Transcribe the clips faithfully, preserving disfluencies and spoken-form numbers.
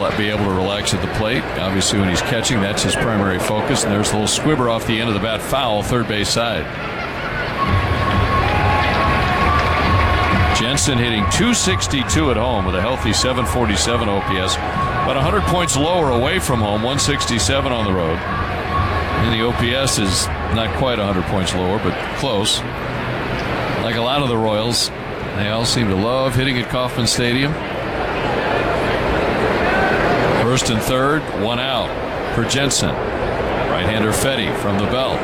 be able to relax at the plate. Obviously, when he's catching, that's his primary focus. And there's a little squibber off the end of the bat, foul, third base side. Jensen hitting two sixty-two at home with a healthy seven forty-seven O P S. About one hundred points lower away from home, one sixty-seven on the road. And the O P S is not quite one hundred points lower, but close. Like a lot of the Royals, they all seem to love hitting at Kauffman Stadium. First and third, one out for Jensen. Right-hander Fedde from the belt.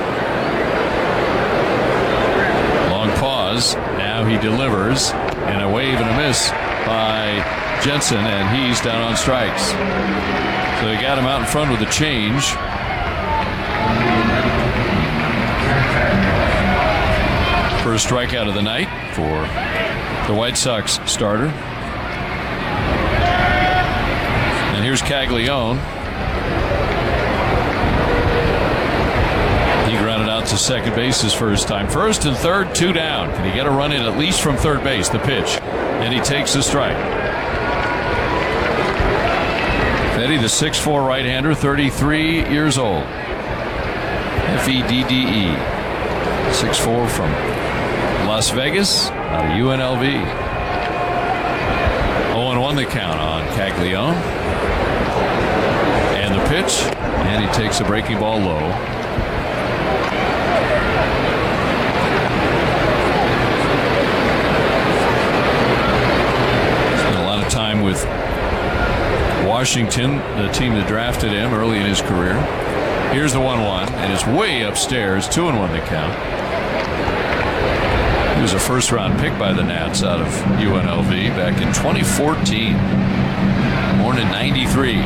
Long pause. Now he delivers, and a wave and a miss by Jensen, and he's down on strikes. So they got him out in front with a change. First strikeout of the night for the White Sox starter. And here's Caglione. He grounded out to second base his first time. First and third, two down. Can he get a run in at least from third base? The pitch. And he takes a strike. Fedde, the six foot four right-hander, thirty-three years old. F E D D E. six foot four from Las Vegas, out of U N L V. oh and one the count on Caglione. And the pitch. And he takes a breaking ball low. Spent a lot of time with Washington, the team that drafted him early in his career. Here's the one one, and it's way upstairs, two and one the count. He was a first-round pick by the Nats out of U N L V back in twenty fourteen. Born in ninety-three.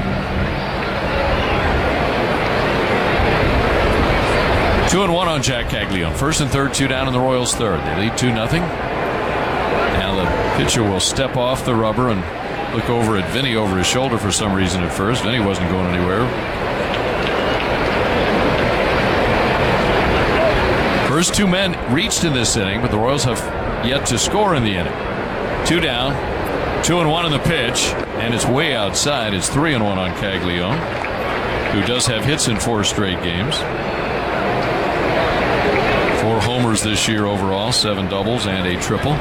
Two and one on Jack Caglione. First and third, two down in the Royals' third. They lead two nothing. Now the pitcher will step off the rubber and look over at Vinny over his shoulder for some reason at first. Vinny wasn't going anywhere. First two men reached in this inning, but the Royals have yet to score in the inning. Two down, two and one in the pitch, and it's way outside. It's three and one on Caglione, who does have hits in four straight games. Four homers this year overall, seven doubles and a triple.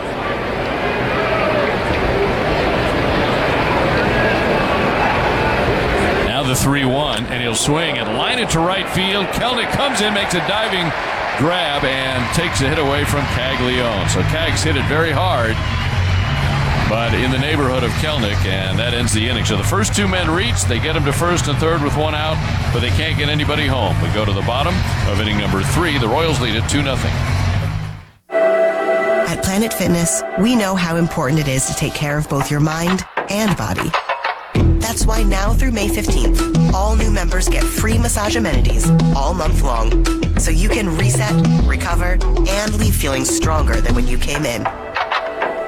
Now the three one, and he'll swing and line it to right field. Kelenic comes in, makes a diving grab, and takes a hit away from Caglione. So Cags hit it very hard, but in the neighborhood of Kelenic, and that ends the inning. So the first two men reach. They get him to first and third with one out, but they can't get anybody home. We go to the bottom of inning number three. The Royals lead it two nothing. At Planet Fitness, we know how important it is to take care of both your mind and body. That's why now through May fifteenth, all new members get free massage amenities all month long, so you can reset, recover, and leave feeling stronger than when you came in.